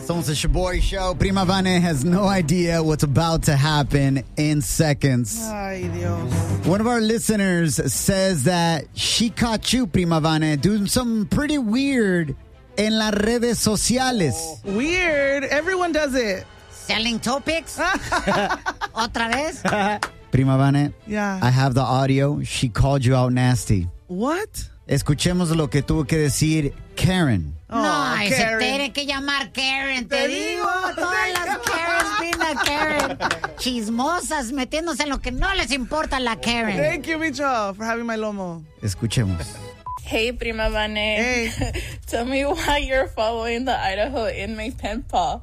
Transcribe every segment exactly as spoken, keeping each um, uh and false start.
Somos the Shaboy Show. Prima Vane has no idea what's about to happen in seconds. Ay, Dios. One of our listeners says that she caught you, Prima Vane, doing something pretty weird en las redes sociales. Weird. Everyone does it. Selling topics? Otra vez? Prima Vane, Yeah. I have the audio. She called you out nasty. What? Escuchemos lo que tuvo que decir Karen. No, Oh, y se Karen. tiene que llamar Karen, te, Te digo. digo, Todas te las digo. Karens vienen a Karen. Chismosas, metiéndose en lo que no les importa a la Karen. Thank you, Micho, for having my lomo. Escuchemos. Hey, Prima Vane. Hey. Tell me why you're following the Idaho inmate pen pal.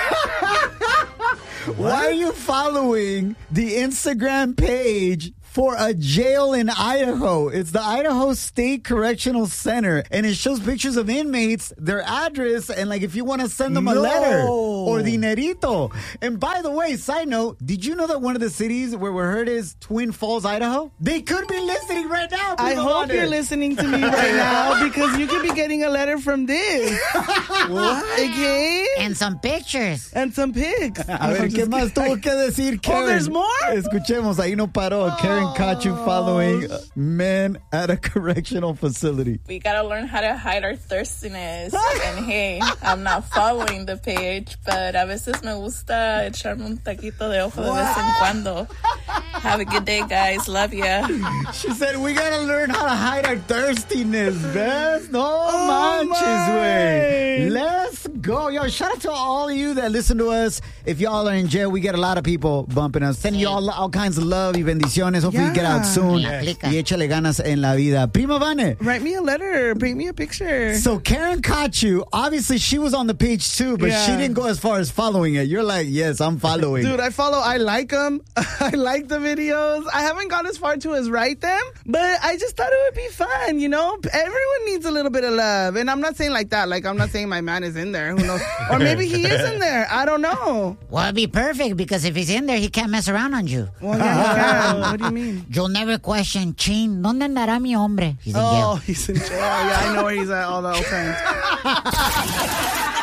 Why are you following the Instagram page for a jail in Idaho? It's the Idaho State Correctional Center, and it shows pictures of inmates, their address, and like if you want to send them a No. letter or dinerito. And by the way, side note, did you know that one of the cities where we're heard is Twin Falls, Idaho? They could be listening right now. I Prima hope Vane. you're listening to me right now because you could be getting a letter from this. What? Okay? And some pictures. And some pics. A ver, ¿qué más tuvo que decir Karen? Oh, there's more? Escuchemos, ahí no paró. Karen caught you following men at a correctional facility. We gotta learn how to hide our thirstiness. And hey, I'm not following the page, but a veces me gusta echarme un taquito de ojo de vez en cuando. Have a good day, guys. Love ya. She said, we gotta learn how to hide our thirstiness, Beth. No Oh, manches, my. way. Let's go. Yo, shout out to all of you that listen to us. If y'all are in jail, we get a lot of people bumping us. Sending you all, all kinds of love y bendiciones. Hopefully you get out Yeah. soon. La aplica. Y échale ganas en la vida. Prima Vane. Write me a letter. Paint me a picture. So Karen caught you. Obviously, she was on the page too, but Yeah. she didn't go as far as following it. You're like, yes, I'm following. Dude, I follow, I like them. I like the videos. I haven't gone as far to as write them, but I just thought it would be fun, you know? Everyone needs a little bit of love. And I'm not saying like that. Like, I'm not saying my man is in there. Who knows? Or maybe he is in there. I don't know. Well, it'd be perfect because if he's in there, he can't mess around on you. Well, yeah, he can. What do you mean? You'll never question, Chin, ¿dónde andará mi hombre? He's in Oh, jail. he's in jail. Yeah, I know where he's at all the time.